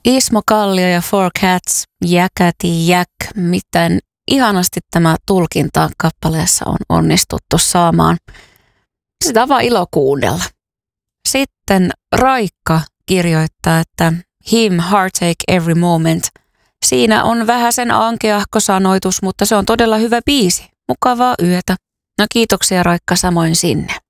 Ismo Kallio ja Four Cats, jäkäti jäk, miten ihanasti tämä tulkinta kappaleessa on onnistuttu saamaan. Sitä on vaan ilo kuunnella. Sitten Raikka kirjoittaa, että Him, Heartache Every Moment. Siinä on vähäsen ankeahko sanoitus, mutta se on todella hyvä biisi. Mukavaa yötä. No kiitoksia Raikka samoin sinne.